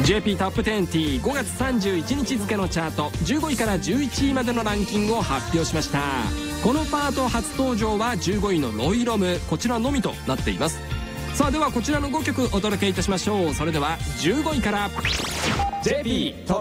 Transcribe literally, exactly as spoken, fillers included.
ジェーピー トップじゅうティーごがつさんじゅういちにち付のチャートじゅうごいからじゅういちいまでのランキングを発表しました。このパート初登場はじゅうごいのロイロム、こちらのみとなっています。さあではこちらのごきょくお届けいたしましょう。それではじゅうごいから ジェーピー トップ